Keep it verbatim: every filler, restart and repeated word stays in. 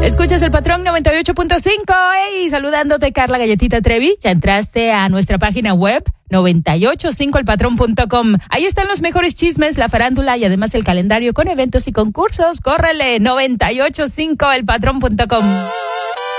Escuchas El Patrón noventa y ocho punto cinco. Hey, saludándote, Carla Galletita Trevi. Ya entraste a nuestra página web noventa y ocho punto cinco el patrón punto com. Ahí están los mejores chismes, la farándula y además el calendario con eventos y concursos. Córrele, noventa y ocho punto cinco el patrón punto com.